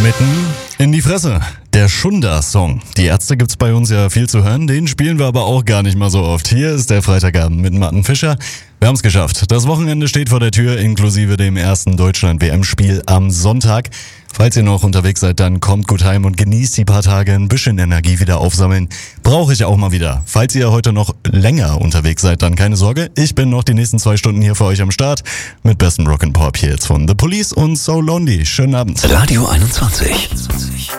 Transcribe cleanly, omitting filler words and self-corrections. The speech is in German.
Mitten in die Fresse. Der Schunder-Song. Die Ärzte gibt's bei uns ja viel zu hören, den spielen wir aber auch gar nicht mal so oft. Hier ist der Freitagabend mit Martin Fischer. Wir haben's geschafft. Das Wochenende steht vor der Tür, inklusive dem ersten Deutschland-WM-Spiel am Sonntag. Falls ihr noch unterwegs seid, dann kommt gut heim und genießt die paar Tage, ein bisschen Energie wieder aufsammeln. Brauche ich auch mal wieder. Falls ihr heute noch länger unterwegs seid, dann keine Sorge. Ich bin noch die nächsten 2 Stunden hier für euch am Start mit besten Rock'n'Pop hier jetzt von The Police und So Lonely. Schönen Abend. Radio 21.